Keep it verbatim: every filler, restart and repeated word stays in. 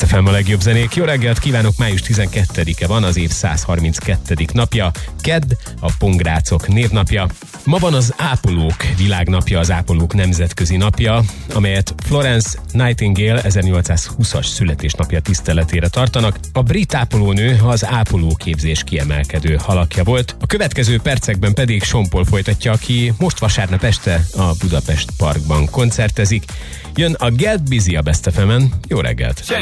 ef em a legjobb zenék. Jó reggelt kívánok, május tizenkettedike van, az év száz harminckettedik napja. Kedd, a pongrácok névnapja. Ma van az ápolók világnapja, az ápolók nemzetközi napja, amelyet Florence Nightingale ezernyolcszázhúszas születésnapja tiszteletére tartanak. A brit ápolónő az ápolóképzés kiemelkedő halakja volt. A következő percekben pedig Sean Paul folytatja, aki most vasárnap este a Budapest Parkban koncertezik. Jön a Get Busy a Best ef emen. Jó reggelt!